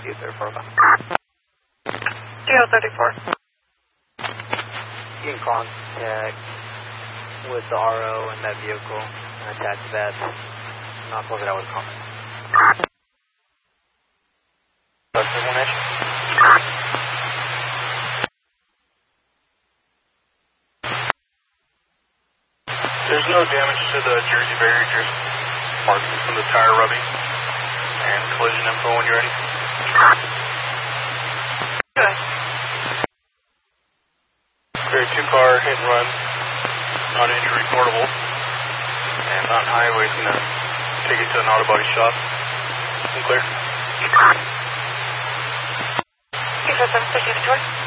34 about. Kilo 34. You can contact with the RO and that vehicle and attach that. Not close it out with a comment. There's no damage to the jersey barrier, just markings from the tire rubbing and collision info when you're ready. Good. Very two-car hit and run, non-injury reportable, and Mountain Highway is going to take it to an auto body shop. And clear. Kilo 7, 50 Detroit.